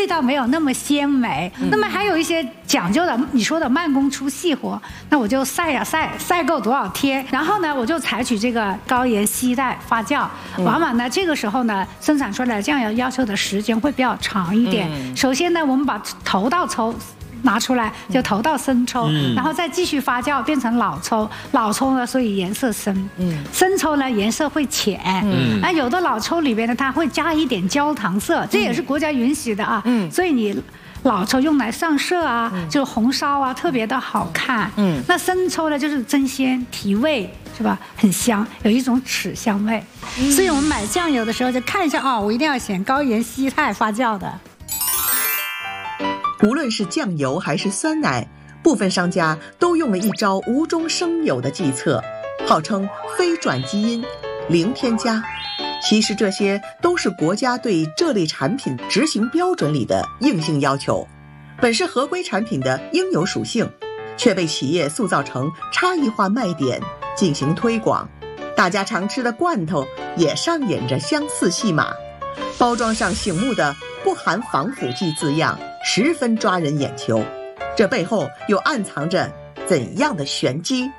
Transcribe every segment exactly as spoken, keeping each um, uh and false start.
道没有那么鲜美。嗯、那么还有一些讲究的，你说的慢工出细活，那我就晒呀晒，晒够多少天，然后呢，我就采取这个高盐稀代发酵，嗯、往往呢这个时候呢生产出来的酱油要求的时间会比较长一点。嗯、首先呢，我们把头道抽拿出来，就头道生抽，嗯、然后再继续发酵变成老抽。老抽呢，所以颜色深；嗯、生抽呢，颜色会浅。嗯，那有的老抽里边呢，它会加一点焦糖色，这也是国家允许的啊。嗯，所以你老抽用来上色啊，嗯、就是红烧啊，特别的好看。嗯，那生抽呢，就是增鲜提味，是吧？很香，有一种豉香味。嗯、所以我们买酱油的时候就看一下啊、哦，我一定要选高盐稀态发酵的。 无论是酱油还是酸奶，部分商家都用了一招无中生有的计策，号称非转基因、零添加。其实这些都是国家对这类产品执行标准里的硬性要求，本是合规产品的应有属性，却被企业塑造成差异化卖点进行推广。大家常吃的罐头也上演着相似戏码，包装上醒目的不含防腐剂字样十分抓人眼球，这背后又暗藏着怎样的玄机？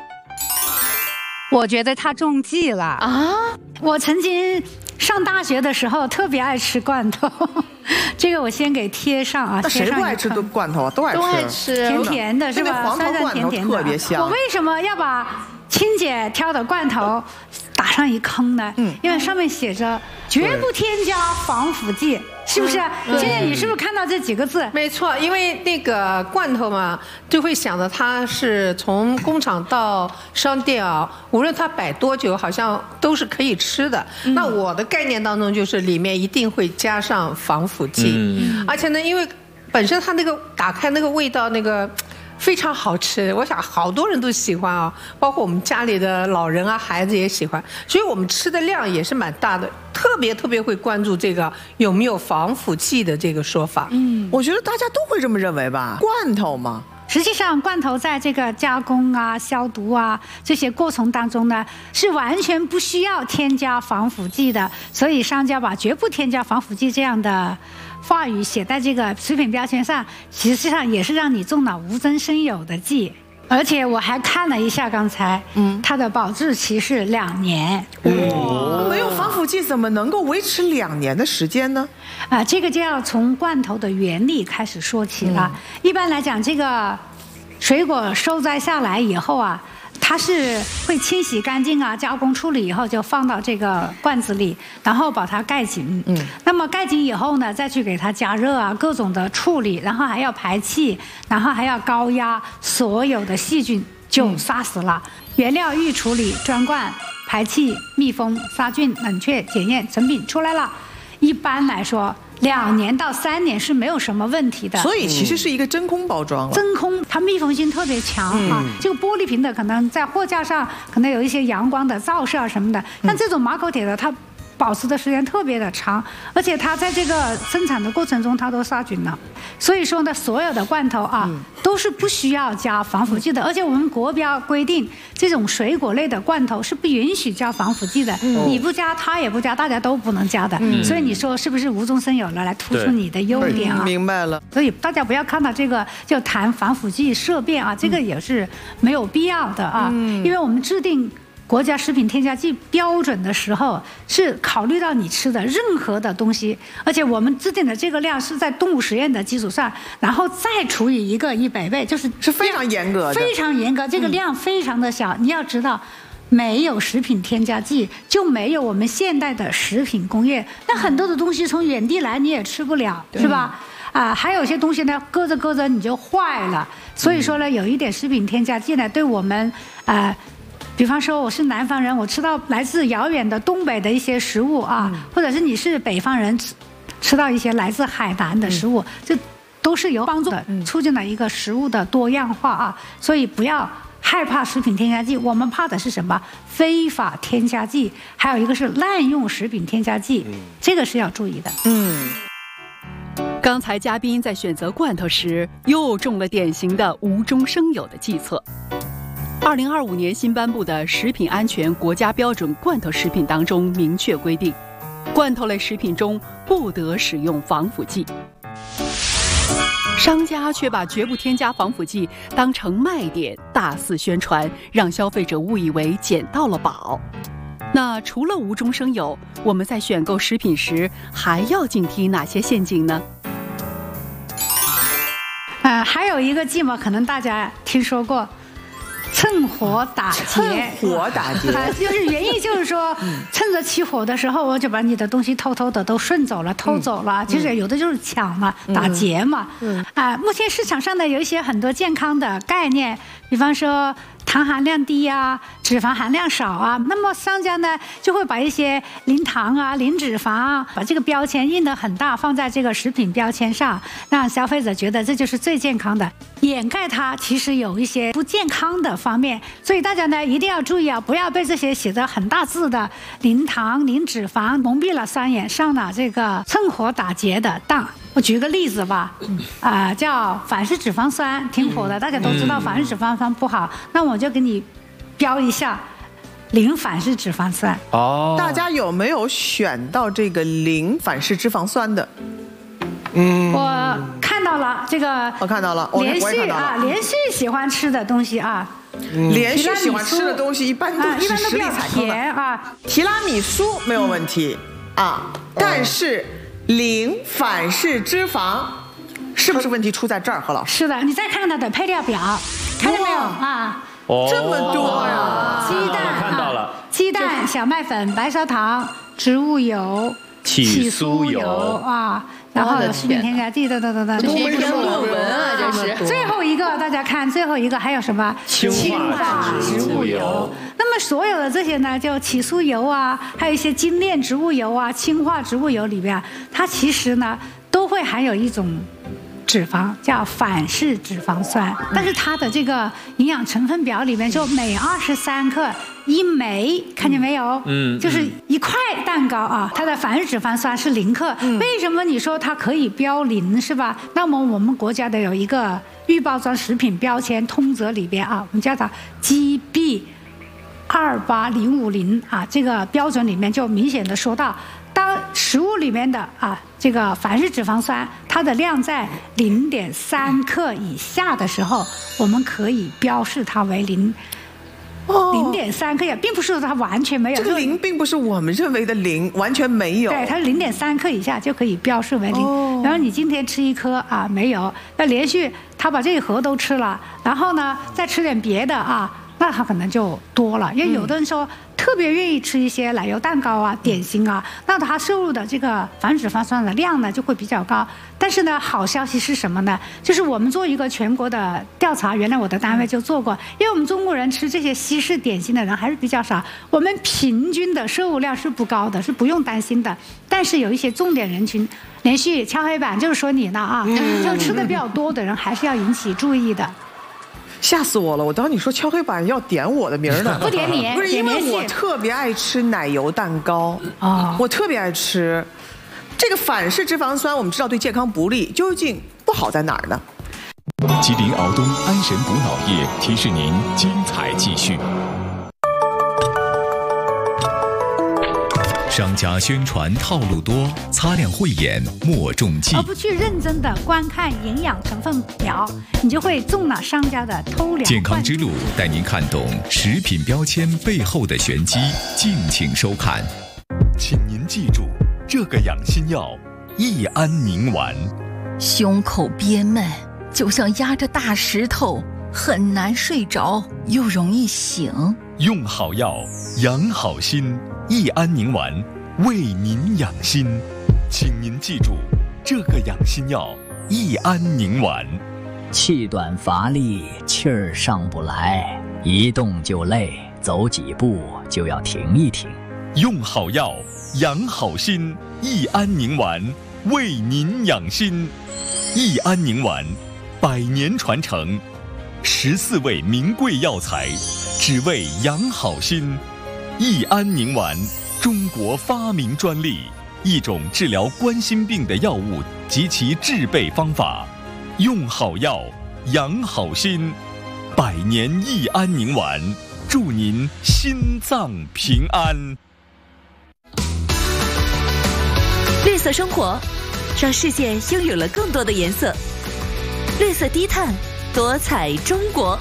我觉得他中计了啊！我曾经上大学的时候特别爱吃罐头，这个我先给贴上啊。 那谁不爱吃罐头啊？都爱吃， 都爱吃，甜甜的是吧？ 黄头罐头特别香。 我为什么要把青姐挑的罐头打上一坑呢？嗯，因为上面写着绝不添加防腐剂。是不是？现在你是不是看到这几个字？ 没错，因为那个罐头嘛，就会想着它是从工厂到商店啊，无论它摆多久，好像都是可以吃的。嗯、那我的概念当中就是里面一定会加上防腐剂，嗯、而且呢，因为本身它那个打开那个味道那个。非常好吃，我想好多人都喜欢啊，包括我们家里的老人啊、孩子也喜欢，所以我们吃的量也是蛮大的，特别特别会关注这个有没有防腐剂的这个说法。 嗯，我觉得大家都会这么认为吧，罐头嘛。 实际上，罐头在这个加工啊、消毒啊这些过程当中呢，是完全不需要添加防腐剂的，所以商家把绝不添加防腐剂这样的话语写在这个食品标签上，实际上也是让你中了无中生有的计。而且我还看了一下刚才，嗯，它的保质期是两年。 哦，没有防腐剂怎么能够维持两年的时间呢？ 啊、呃，这个就要从罐头的原理开始说起了。嗯、一般来讲，这个水果收摘下来以后啊，它是会清洗干净啊，加工处理以后就放到这个罐子里，然后把它盖紧。嗯，那么盖紧以后呢，再去给它加热啊，各种的处理，然后还要排气，然后还要高压，所有的细菌就杀死了。嗯、原料预处理、装罐、排气、密封、杀菌、冷却、检验，成品出来了。一般来说，两年到三年是没有什么问题的。 所以其实是一个真空包装了。 真空，它密封性特别强啊。嗯、这个玻璃瓶的可能在货架上可能有一些阳光的照射啊什么的，但这种马口铁的它保持的时间特别的长，而且它在这个生产的过程中它都杀菌了。所以说呢，所有的罐头啊、嗯、都是不需要加防腐剂的，而且我们国标规定，这种水果类的罐头是不允许加防腐剂的。嗯、你不加，它也不加，大家都不能加的。嗯、所以你说是不是无中生有了，来突出你的优点啊？ 明白了。 所以大家不要看到这个就谈防腐剂色变啊，这个也是没有必要的啊，嗯、因为我们制定国家食品添加剂标准的时候，是考虑到你吃的任何的东西，而且我们制定的这个量是在动物实验的基础上，然后再除以一个一百倍，就是是非常严格的， 非常严格，这个量非常的小。嗯、你要知道，没有食品添加剂，就没有我们现代的食品工业。那很多的东西从远地来，你也吃不了，是吧？啊，还有些东西呢，搁着搁着你就坏了。所以说呢，有一点食品添加剂呢，对我们啊。呃比方说我是南方人，我吃到来自遥远的东北的一些食物啊，嗯、或者是你是北方人吃吃到一些来自海南的食物，嗯、这都是有帮助的，促进了一个食物的多样化啊。所以不要害怕食品添加剂，我们怕的是什么？非法添加剂，还有一个是滥用食品添加剂，嗯、这个是要注意的。 嗯。刚才嘉宾在选择罐头时，又中了典型的无中生有的计策。二零二五年新颁布的《食品安全国家标准罐头食品》当中明确规定，罐头类食品中不得使用防腐剂。 商家却把绝不添加防腐剂当成卖点，大肆宣传，让消费者误以为捡到了宝。那除了无中生有，我们在选购食品时还要警惕哪些陷阱呢？ 呃，还有一个计谋，可能大家听说过，趁火打劫。 趁火打劫， 啊，就是原意就是说，趁着起火的时候，我就把你的东西偷偷的都顺走了、偷走了。其实有的就是抢嘛，打劫嘛。啊，目前市场上呢有一些很多健康的概念，比方说糖含量低啊，脂肪含量少啊，那么商家呢就会把一些零糖啊、零脂肪啊，把这个标签印得很大，放在这个食品标签上，让消费者觉得这就是最健康的，掩盖它其实有一些不健康的方面。所以大家呢一定要注意啊，不要被这些写着很大字的零糖、零脂肪蒙蔽了双眼，上了这个趁火打劫的当。我举个例子吧，啊、呃，叫反式脂肪酸，挺火的，大家都知道反式脂肪酸不好，那我就给你标一下零反式脂肪酸。 哦，大家有没有选到这个零反式脂肪酸的？嗯， 我看到了这个， 我看到了， 连续啊，连续喜欢吃的东西啊。 嗯、连续喜欢吃的东西一般都是实力踩坑的啊。 提拉米苏没有问题、嗯、啊，但是零反式脂肪是不是问题出在这儿？何老师， 是的，你再看看它的配料表，看见没有啊？ 哦，这么多呀！ 鸡蛋看到了， 鸡蛋、小麦粉、白砂糖、植物油、 起酥油啊。然后有食品添加剂，等等等等， 这是一篇论文啊，这是。 最后一个，大家看，最后一个还有什么？ 氢化植物油。 那么所有的这些呢，就起酥油啊，还有一些精炼植物油啊、氢化植物油里边，它其实呢都会含有一种脂肪，叫反式脂肪酸。但是它的这个营养成分表里面，就每二十三克一枚，看见没有？嗯，就是一块蛋糕啊，它的反式脂肪酸是零克。嗯、为什么你说它可以标零是吧？那么我们国家的有一个预包装食品标签通则里边啊，我们叫它 G B 二八零五零啊，这个标准里面就明显的说到，当食物里面的啊这个反式脂肪酸它的量在零点三克以下的时候，我们可以标示它为零。零点三克呀，并不是说它完全没有。 这个零并不是我们认为的零，完全没有。 对，它是零点三克以下就可以标示为零。哦、然后你今天吃一颗啊，没有，那连续他把这一盒都吃了，然后呢再吃点别的啊，那他可能就多了。因为有的人说、嗯、特别愿意吃一些奶油蛋糕啊、点心啊，那他摄入的这个反脂肪酸的量呢就会比较高。但是呢，好消息是什么呢？就是我们做一个全国的调查，原来我的单位就做过，因为我们中国人吃这些西式点心的人还是比较少，我们平均的摄入量是不高的，是不用担心的。但是有一些重点人群，连续敲黑板，就是说你呢啊，就吃的比较多的人，还是要引起注意的。 吓死我了！我当你说敲黑板要点我的名呢， 不点你， 不是因为我特别爱吃奶油蛋糕啊，我特别爱吃。这个反式脂肪酸我们知道对健康不利，究竟不好在哪儿呢？ 吉林敖东安神补脑液提示您精彩继续。商家宣传套路多，擦亮慧眼莫中计， 而不去认真的观看营养成分表，你就会中了商家的偷梁。 健康之路带您看懂食品标签背后的玄机，敬请收看。请您记住，这个养心药益安宁丸。 胸口憋闷，就像压着大石头，很难睡着，又容易醒。 用好药，养好心。益安宁丸为您养心，请您记住，这个养心药益安宁丸。 气短乏力，气儿上不来，一动就累，走几步就要停一停。 用好药，养好心，益安宁丸为您养心。益安宁丸，百年传承，十四味名贵药材，只为养好心。益安宁丸，中国发明专利，一种治疗冠心病的药物及其制备方法。用好药，养好心，百年益安宁丸，祝您心脏平安。 绿色生活，让世界拥有了更多的颜色。 绿色低碳，多彩中国。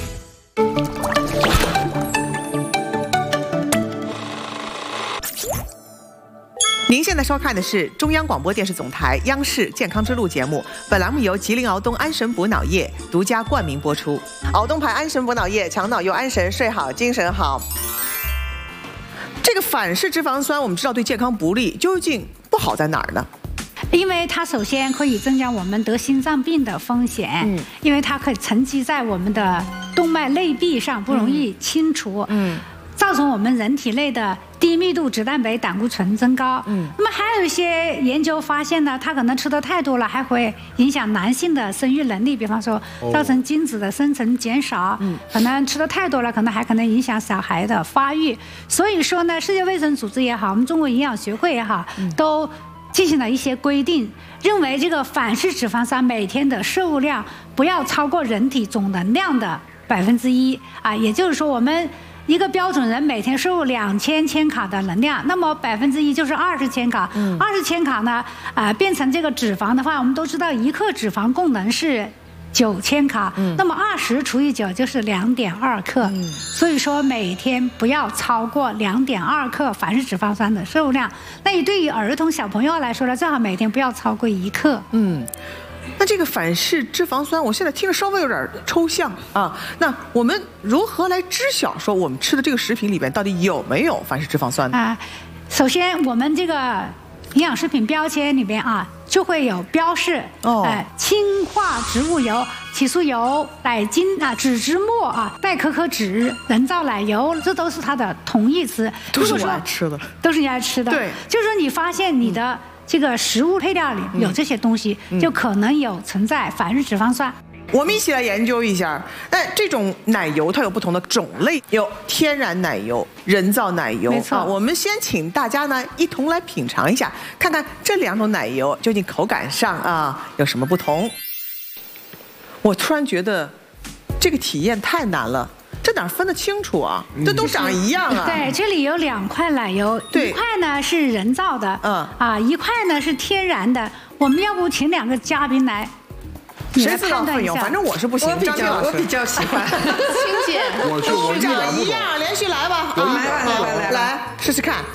您现在收看的是中央广播电视总台央视健康之路节目，本栏目由吉林敖东安神补脑液独家冠名播出。敖东牌安神补脑液，强脑又安神，睡好精神好。这个反式脂肪酸，我们知道对健康不利，究竟不好在哪儿呢？ 因为它首先可以增加我们得心脏病的风险，嗯，因为它可以沉积在我们的动脉内壁上，不容易清除，嗯。嗯造成我们人体内的低密度脂蛋白胆固醇增高。嗯，那么还有一些研究发现呢，它可能吃的太多了，还会影响男性的生育能力，比方说造成精子的生成减少。嗯，可能吃的太多了，可能还可能影响小孩的发育。所以说呢，世界卫生组织也好，我们中国营养学会也好，都进行了一些规定，认为这个反式脂肪酸每天的摄入量不要超过人体总能量的百分之一啊，也就是说我们。一个标准人每天摄入两千千卡的能量，那么百分之一就是二十千卡。二十千卡呢，啊、呃，变成这个脂肪的话，我们都知道一克脂肪供能是九千卡，嗯、那么二十除以九就是两点二克。嗯、所以说每天不要超过两点二克反式脂肪酸的摄入量。那你对于儿童小朋友来说呢，最好每天不要超过一克。嗯。 那这个反式脂肪酸，我现在听着稍微有点抽象啊。那我们如何来知晓说我们吃的这个食品里边到底有没有反式脂肪酸呢？啊， 首先我们这个营养食品标签里边啊，就会有标示哦，呃，氢化植物油、起酥油、奶精啊、脂质末啊、代可可脂、人造奶油，这都是它的同义词。 都是我爱吃的， 都是你爱吃的。对，就是说你发现你的。嗯这个食物配料里有这些东西，嗯、就可能有存在反式脂肪酸。 我们一起来研究一下。那这种奶油它有不同的种类，有天然奶油、人造奶油。没错、啊，我们先请大家呢一同来品尝一下，看看这两种奶油究竟口感上啊有什么不同。我突然觉得这个体验太难了。这哪分得清楚啊？这都长一样啊！ 对，这里有两块奶油，一块呢是人造的，嗯啊，一块呢是天然的。我们要不请两个嘉宾来， 谁自告奋勇？反正我是不行。 我比较我比较喜欢清姐， 我是我长一样，连续来吧， 来来来来来试试看。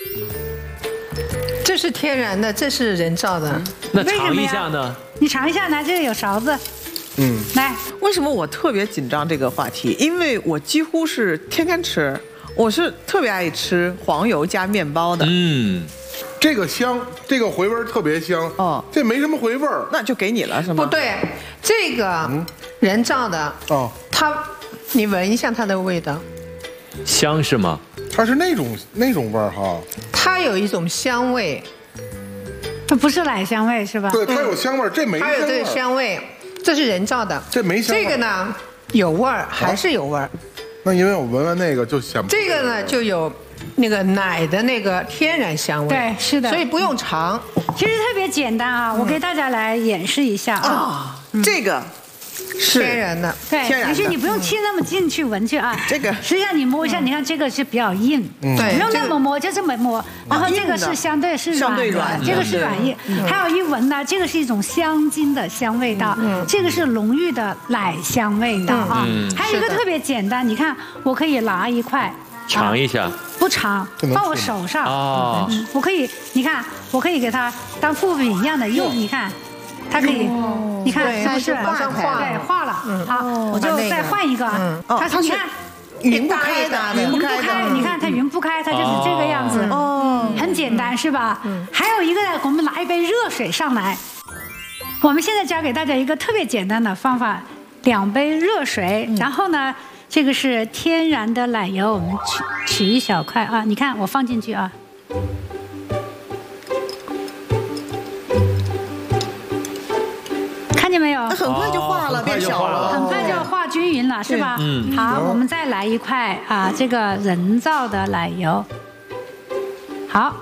这是天然的，这是人造的。 那尝一下呢？ 你尝一下，来，这里有勺子。嗯，来， 为什么我特别紧张这个话题？因为我几乎是天天吃，我是特别爱吃黄油加面包的。嗯， 这个香，这个回味特别香。哦，这没什么回味儿， 那就给你了是吗？ 不对，这个人造的哦，它，你闻一下它的味道， 香是吗？ 它是那种那种味儿哈。 它有一种香味， 它不是奶香味是吧？ 对，它有香味儿，这没香味儿。 它有这个香味。这是人造的， 这没香味。 这个呢，有味儿，还是有味儿。 那因为我闻完那个就想。 这个呢，就有那个奶的那个天然香味。 对，是的。 所以不用尝。 其实特别简单啊，我给大家来演示一下啊。 这个是天然的， 对，其实你不用亲那么近去闻去啊。 这个实际上你摸一下，你看这个是比较硬，对，不用那么摸，就这么摸。然后这个是相对是软的，这个是软硬。还有一闻呢，这个是一种香精的香味道，这个是浓郁的奶香味道啊。还有一个特别简单，你看我可以拿一块尝一下， 不尝，放我手上啊，我可以，你看我可以给它当副品一样的用，你看。它可以，你看是不是往上画？ 对，画了。好，我就再换一个。它是你看， 匀不开的， 匀不开。你看它匀不开，它就是这个样子。哦，很简单是吧？还有一个呢，我们拿一杯热水上来。我们现在教给大家一个特别简单的方法：两杯热水，然后呢，这个是天然的奶油，我们取取一小块啊。你看我放进去啊。看见没有？ 很快就化了，变小了， 很快就化均匀了，是吧？嗯。好，我们再来一块啊，这个人造的奶油。好。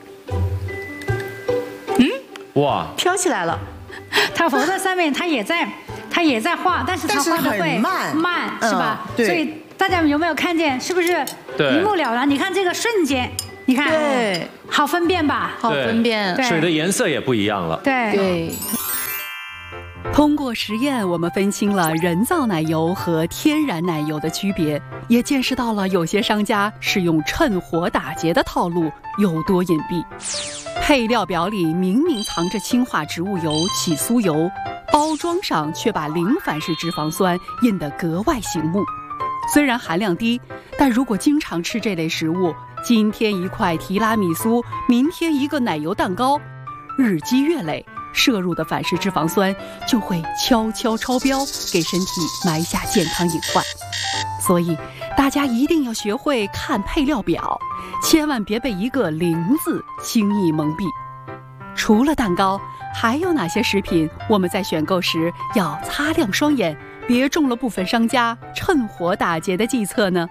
嗯。哇。飘起来了。 它浮在上面，它也在，它也在化，但是它化的会慢， 慢是吧？对。所以大家有没有看见？是不是一目了然？你看这个瞬间，你看， 对， 好分辨吧？ 好分辨。 水的颜色也不一样了。 对。 对。 通过实验，我们分清了人造奶油和天然奶油的区别，也见识到了有些商家使用趁火打劫的套路有多隐蔽。配料表里明明藏着氢化植物油、起酥油，包装上却把零反式脂肪酸印得格外醒目。虽然含量低，但如果经常吃这类食物，今天一块提拉米苏，明天一个奶油蛋糕，日积月累，摄入的反式脂肪酸就会悄悄超标，给身体埋下健康隐患。所以大家一定要学会看配料表，千万别被一个零字轻易蒙蔽。除了蛋糕，还有哪些食品我们在选购时要擦亮双眼，别中了部分商家趁火打劫的计策呢？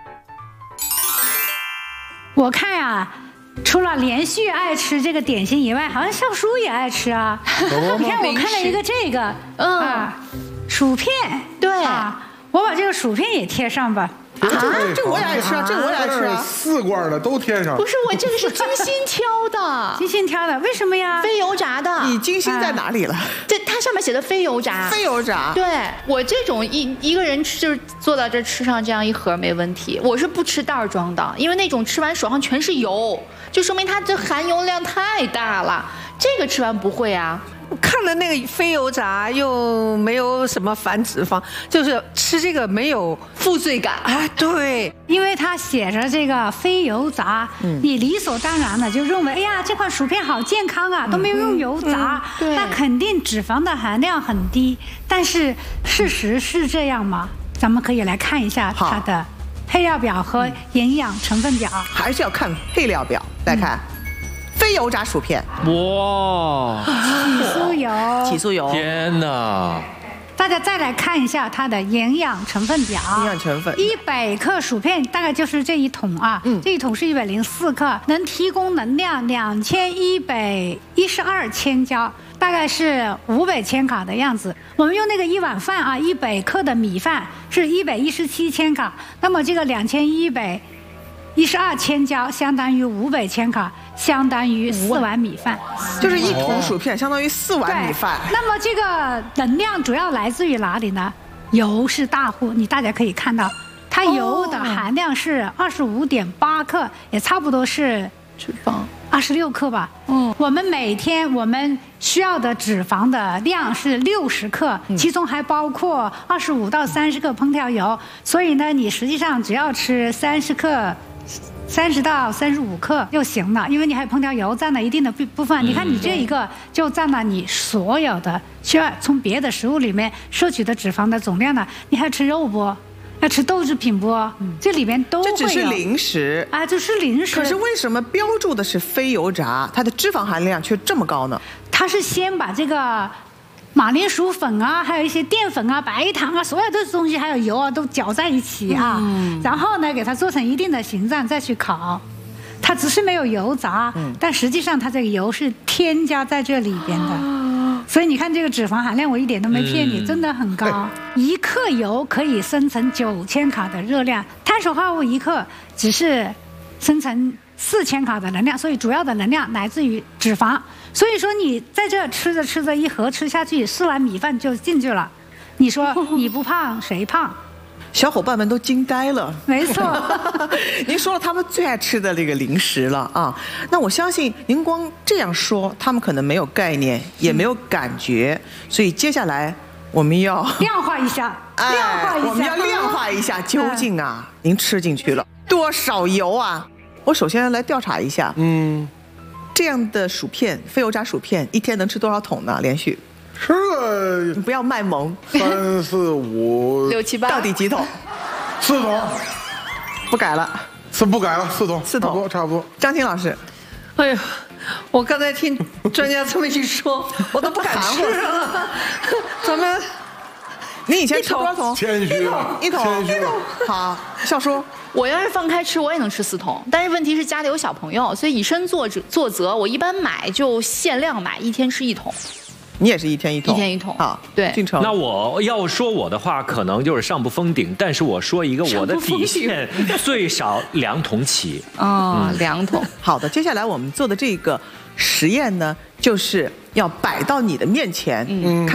我看呀、啊，除了连续爱吃这个点心以外，好像少叔也爱吃啊。你看，我看了一个这个，嗯、啊，薯片， 对啊，我把这个薯片也贴上吧。 啊，这个我也爱吃啊，这个我也爱吃啊， 四罐的都贴上。 不是，我这个是精心挑的， 精心挑的，为什么呀？ 非油炸的。 你精心在哪里了？ 这它上面写的非油炸。 非油炸。 对，我这种一一个人吃，就是坐到这吃上这样一盒没问题。我是不吃袋装的，因为那种吃完手上全是油，就说明它这含油量太大了。这个吃完不会啊。 看了那个非油炸又没有什么反脂肪，就是吃这个没有负罪感啊。对， 因为它写着这个非油炸，嗯、你理所当然的就认为，哎呀，这款薯片好健康啊，都没有用油炸，嗯嗯、那肯定脂肪的含量很低。但是事实是这样吗？咱们可以来看一下它的配料表和营养成分表。 还是要看配料表，来看。嗯非油炸薯片， 哇！ 起酥油， 起酥油， 天哪！ 大家再来看一下它的营养成分表。 营养成分， 一百克薯片大概就是这一桶啊，嗯、这一桶是一百零四克，能提供能量两千一百一十二千焦，大概是五百千卡的样子。我们用那个一碗饭啊，一百克的米饭是一百一十七千卡，那么这个两千一百一十二千焦相当于五百千卡。相当于四碗米饭， 就是一桶薯片相当于四碗米饭。 那么这个能量主要来自于哪里呢？油是大户，你大家可以看到，它油的含量是二十五点八克，也差不多是脂肪二十六克吧。嗯，我们每天我们需要的脂肪的量是六十克，嗯、其中还包括二十五到三十克烹调油，所以呢，你实际上只要吃三十克。三十到三十五克就行了，因为你还有烹调油占了一定的部分。你看你这一个就占了你所有的需要从别的食物里面摄取的脂肪的总量了。你还要吃肉不？要吃豆制品不？嗯、这里面都会有。 这只是零食啊，这是零食。 可是为什么标注的是非油炸，它的脂肪含量却这么高呢？ 它是先把这个马铃薯粉啊，还有一些淀粉啊、白糖啊，所有的东西还有油啊，都搅在一起啊，嗯、然后呢，给它做成一定的形状再去烤。它只是没有油炸，嗯、但实际上它这个油是添加在这里边的。哦、所以你看这个脂肪含量，我一点都没骗你，嗯、真的很高。一克油可以生成九千卡的热量，碳水化合物一克只是生成四千卡的能量，所以主要的能量来自于脂肪。所以说你在这吃着吃着一盒吃下去，四碗米饭就进去了。你说你不胖谁胖？ 小伙伴们都惊呆了。 没错， 您说了他们最爱吃的那个零食了啊。那我相信您光这样说，他们可能没有概念，也没有感觉。所以接下来我们要量化一下， 哎、 量化一下， 我们要量化一下，究竟啊，您吃进去了多少油啊？我首先来调查一下，嗯，这样的薯片，非油炸薯片，一天能吃多少桶呢？连续吃个， 你不要卖萌， 三四五六七八， 到底几桶？ 四桶， 不改了， 四不改了，四桶， 四桶， 差不多，差不多。 张青老师， 哎呀，我刚才听专家这么一说，我都不敢吃了。咱们， 你以前吃多少桶？ 谦虚， 一桶，一桶。好，笑叔。 我要是放开吃，我也能吃四桶，但是问题是家里有小朋友，所以以身作则作则，我一般买就限量买，一天吃一桶。 你也是一天一桶， 一天一桶啊， 对。 进城。 那我要说我的话，可能就是上不封顶，但是我说一个我的底线，最少两桶起。 哦，嗯、两桶。 好的，接下来我们做的这个实验呢，就是要摆到你的面前，嗯，看